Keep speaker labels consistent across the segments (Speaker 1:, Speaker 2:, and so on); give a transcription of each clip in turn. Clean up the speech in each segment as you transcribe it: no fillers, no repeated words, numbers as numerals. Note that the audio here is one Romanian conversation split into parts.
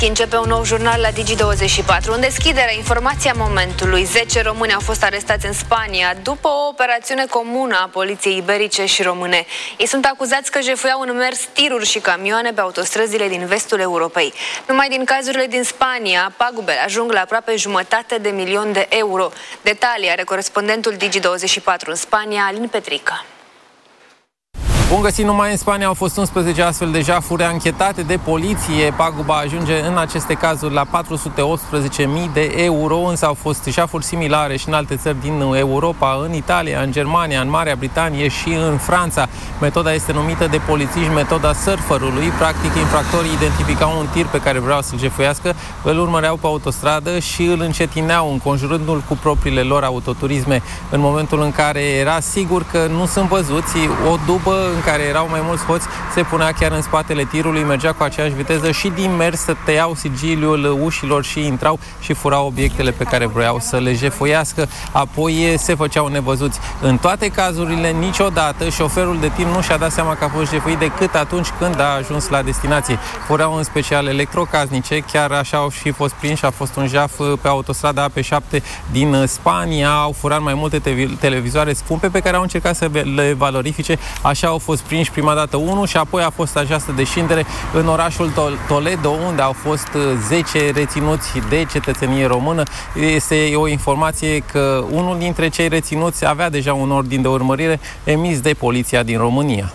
Speaker 1: Începe un nou jurnal la Digi24. În deschiderea, informația momentului. 10 români au fost arestați în Spania după o operațiune comună a poliției iberice și române. Ei sunt acuzați că jefuiau în mers tiruri și camioane pe autostrăzile din vestul Europei. Numai din cazurile din Spania, pagubele ajung la aproape 500 de milioni de euro. Detalii are corespondentul Digi24 în Spania, Alin Petrică.
Speaker 2: Bun găsit, numai în Spania au fost 11 astfel de jafuri anchetate de poliție. Paguba ajunge în aceste cazuri la 418.000 de euro, însă au fost jafuri similare și în alte țări din Europa, în Italia, în Germania, în Marea Britanie și în Franța. Metoda este numită de polițiști metoda surferului. Practic, infractorii identificau un tir pe care vreau să-l jefuiască, îl urmăreau pe autostradă și îl încetineau, înconjurându-l cu propriile lor autoturisme. În momentul în care era sigur că nu sunt văzuți, o dubă în care erau mai mulți hoți se punea chiar în spatele tirului, mergea cu aceeași viteză și din mers tăiau sigiliul ușilor și intrau și furau obiectele pe care vreau să le jefuiască. Apoi se făceau nevăzuți. În toate cazurile, niciodată șoferul de tir nu și-a dat seama că a fost jefuit decât atunci când a ajuns la destinație. Furau în special electrocasnice, chiar așa au și fost prinși. A fost un jaf pe autostrada AP7 din Spania. Au furat mai multe televizoare scumpe pe care au încercat să le valorifice. Așa au fost prinși prima dată unul și apoi a fost această descindere în orașul Toledo, unde au fost 10 reținuți de cetățenie română. Este o informație că unul dintre cei reținuți avea deja un ordin de urmărire emis de poliția din România.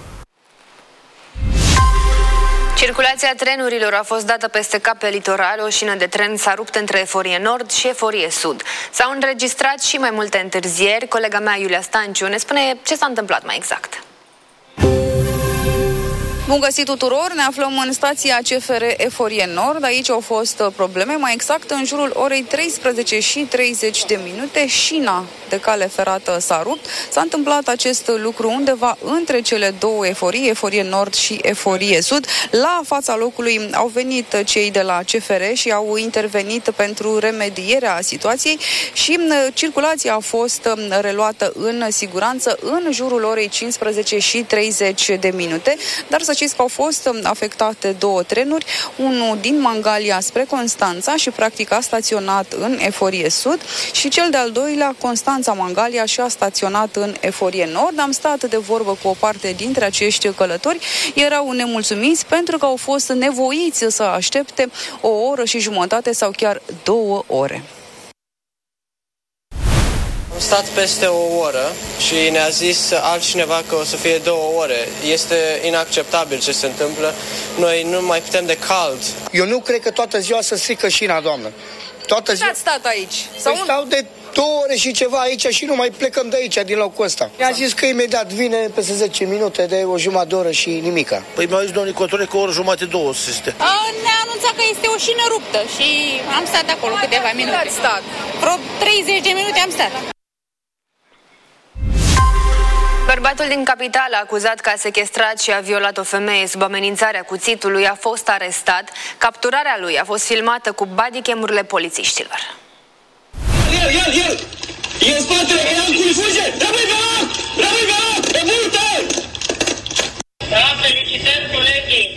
Speaker 1: Circulația trenurilor a fost dată peste cap pe litoral. O șină de tren s-a rupt între Eforie Nord și Eforie Sud. S-au înregistrat și mai multe întârzieri. Colega mea, Iulia Stanciu, ne spune ce s-a întâmplat mai exact.
Speaker 3: Bun găsit tuturor, ne aflăm în stația CFR Eforie Nord. Aici au fost probleme, mai exact în jurul orei 13 și 30 de minute. Șina de cale ferată s-a rupt. S-a întâmplat acest lucru undeva între cele două eforii, Eforie Nord și Eforie Sud. La fața locului au venit cei de la CFR și au intervenit pentru remedierea situației și circulația a fost reluată în siguranță în jurul orei 15 și 30 de minute. Dar să știți că au fost afectate două trenuri, unul din Mangalia spre Constanța și practic a staționat în Eforie Sud și cel de-al doilea, Constanța-Mangalia, și a staționat în Eforie Nord. Am stat de vorbă cu o parte dintre acești călători, erau nemulțumiți pentru că au fost nevoiți să aștepte o oră și jumătate sau chiar 2 ore.
Speaker 4: Am stat peste o oră și ne-a zis altcineva că o să fie 2 ore. Este inacceptabil ce se întâmplă. Noi nu mai putem de cald.
Speaker 5: Eu nu cred că toată ziua să strică șina, doamnă. Toată ziua.
Speaker 3: Ați stat aici?
Speaker 5: Păi stau de 2 ore și ceva aici și nu mai plecăm de aici, din locul ăsta. Mi-a zis că imediat vine peste 10 minute, de o jumătate de oră și nimica.
Speaker 6: Păi mi-a zis domnul Nicotore că o oră jumătate, 2 este.
Speaker 7: Ne-a anunțat că este o șină ruptă și am stat acolo câteva minute.
Speaker 3: Ați stat?
Speaker 7: Vreo 30 de minute am stat.
Speaker 1: Bărbatul din capitală, acuzat că a sechestrat și a violat o femeie sub amenințarea cuțitului, a fost arestat. Capturarea lui a fost filmată cu bodycam-urile polițiștilor.
Speaker 8: El! E în spatele, e în fuge! Rămâi pe loc! Rămâi pe loc! E multe! Da, felicitări, colegii!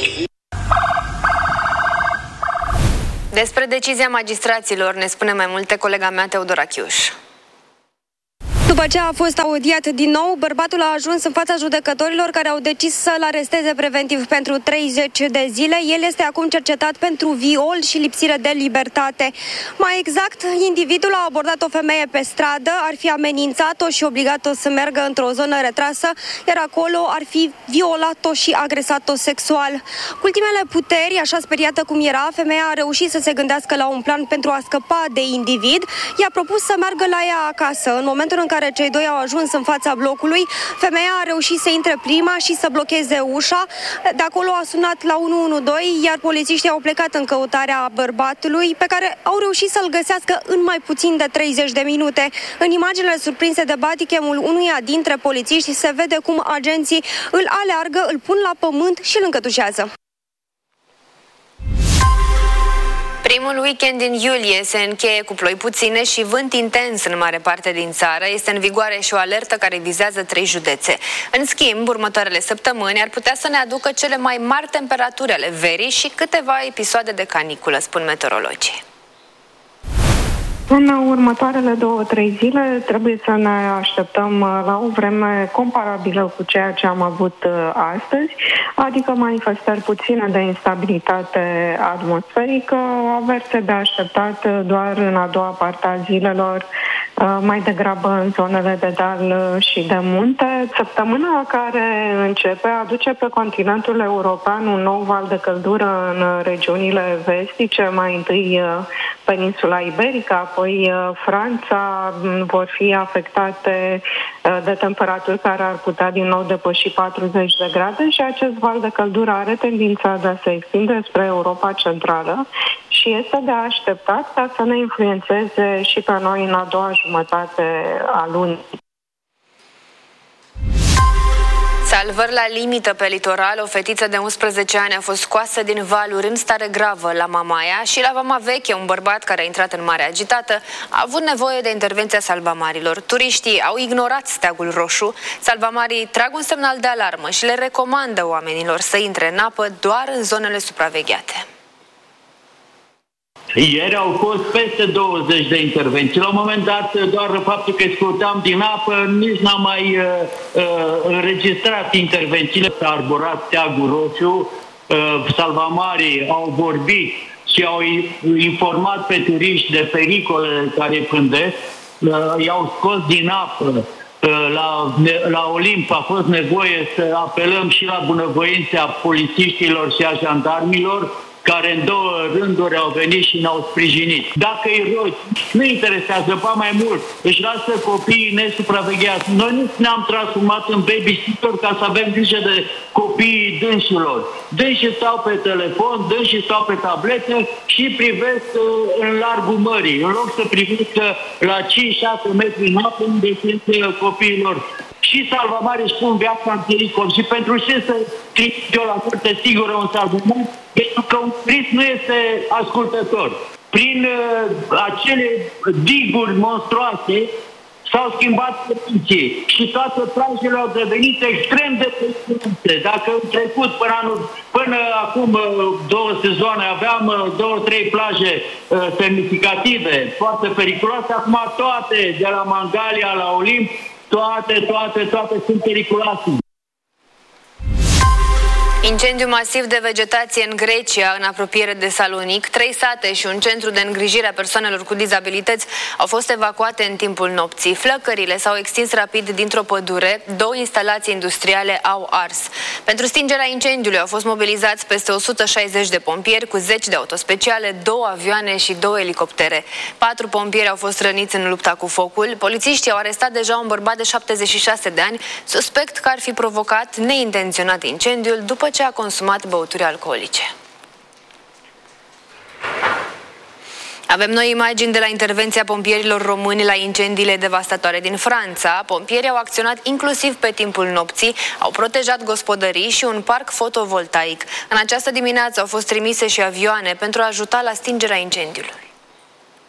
Speaker 1: Despre decizia magistraților ne spune mai multe colega mea, Teodora Chiuș.
Speaker 9: După ce a fost audiat din nou, bărbatul a ajuns în fața judecătorilor care au decis să-l aresteze preventiv pentru 30 de zile. El este acum cercetat pentru viol și lipsire de libertate. Mai exact, individul a abordat o femeie pe stradă, ar fi amenințat-o și obligat-o să meargă într-o zonă retrasă, iar acolo ar fi violat-o și agresat-o sexual. Cu ultimele puteri, așa speriată cum era, femeia a reușit să se gândească la un plan pentru a scăpa de individ. I-a propus să meargă la ea acasă. În momentul în care cei doi au ajuns în fața blocului, femeia a reușit să intre prima și să blocheze ușa. De acolo a sunat la 112, iar polițiștii au plecat în căutarea bărbatului, pe care au reușit să-l găsească în mai puțin de 30 de minute. În imaginele surprinse de bodycam-ul unuia dintre polițiști se vede cum agenții îl aleargă, îl pun la pământ și îl încătușează.
Speaker 1: Primul weekend din iulie se încheie cu ploi puține și vânt intens în mare parte din țară. Este în vigoare și o alertă care vizează 3 județe. În schimb, următoarele săptămâni ar putea să ne aducă cele mai mari temperaturi ale verii și câteva episoade de caniculă, spun meteorologii.
Speaker 10: În următoarele 2-3 zile trebuie să ne așteptăm la o vreme comparabilă cu ceea ce am avut astăzi, adică manifestări puține de instabilitate atmosferică, averse de așteptat doar în a doua parte a zilelor, mai degrabă în zonele de deal și de munte. Săptămâna care începe aduce pe continentul european un nou val de căldură în regiunile vestice, mai întâi peninsula iberică, apoi Franța, vor fi afectate de temperaturi care ar putea din nou depăși 40 de grade și acest val de căldură are tendința de a se extinde spre Europa Centrală și este de așteptat ca să ne influențeze și pe noi în a doua jumătate a lunii.
Speaker 1: Salvări la limită pe litoral. O fetiță de 11 ani a fost scoasă din valuri în stare gravă la Mamaia și la Vama Veche, un bărbat care a intrat în mare agitată a avut nevoie de intervenția salvamarilor. Turiștii au ignorat steagul roșu. Salvamarii trag un semnal de alarmă și le recomandă oamenilor să intre în apă doar în zonele supravegheate.
Speaker 11: Ieri au fost peste 20 de intervenții. La un moment dat, doar faptul că scurteam din apă, nici n-am mai înregistrat intervențiile. S-a arborat steagul roșu, salvamarii au vorbit și au informat pe turiști de pericolele care îi pândesc, i-au scos din apă. La Olimp a fost nevoie să apelăm și la bunăvoința polițiștilor și a jandarmilor, care în 2 rânduri au venit și ne-au sprijinit. Dacă îi rogi, nu interesează, ba mai mult, își lasă copiii nesupravegheați. Noi nu ne-am transformat în babysitter ca să avem grijă de copiii dânșilor. Dânșii stau pe telefon, dânșii stau pe tablete și privesc în largul mării, în loc să privească la 5-6 metri în apă unde sunt copiilor. Și salvamarii își pun viața în pericol. Și pentru ce să trimit eu la curte sigură un salvamar? Pentru că un turist nu este ascultător. Prin acele diguri monstruoase s-au schimbat condiții și toate plajele au devenit extrem de periculoase. Dacă în trecut, până acum 2 sezoane, aveam 2-3 plaje semnificative, foarte periculoase, acum toate, de la Mangalia la Olimp, toate sunt periculoase.
Speaker 1: Incendiu masiv de vegetație în Grecia, în apropiere de Salonic. 3 sate și un centru de îngrijire a persoanelor cu dizabilități au fost evacuate în timpul nopții. Flăcările s-au extins rapid dintr-o pădure, 2 instalații industriale au ars. Pentru stingerea incendiului au fost mobilizați peste 160 de pompieri cu 10 de autospeciale, 2 avioane și 2 elicoptere. 4 pompieri au fost răniți în lupta cu focul. Polițiștii au arestat deja un bărbat de 76 de ani, suspect că ar fi provocat neintenționat incendiul după ce a consumat băuturi alcoolice. Avem noi imagini de la intervenția pompierilor români la incendiile devastatoare din Franța. Pompierii au acționat inclusiv pe timpul nopții, au protejat gospodării și un parc fotovoltaic. În această dimineață au fost trimise și avioane pentru a ajuta la stingerea incendiului.